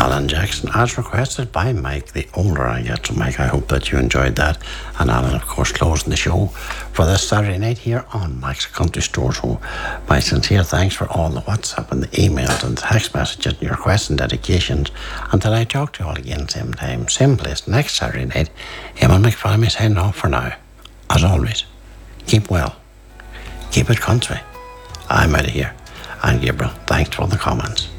Alan Jackson, as requested by Mike. The older I get, so Mike, I hope that you enjoyed that. And Alan, of course, closing the show for this Saturday night here on Mike's Country Store. So my sincere thanks for all the WhatsApp and the emails and the text messages and your requests and dedications. Until I talk to you all again, same time, same place, next Saturday night, Eamon McPhillammy signing off for now. As always, keep well, keep it country. I'm out of here. And Gabriel, thanks for all the comments.